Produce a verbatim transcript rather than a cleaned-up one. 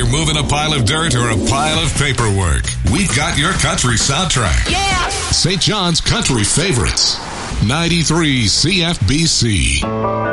moving a pile of dirt or a pile of paperwork, we've got your country soundtrack. Yeah! Saint John's Country Favorites. ninety-three C F B C.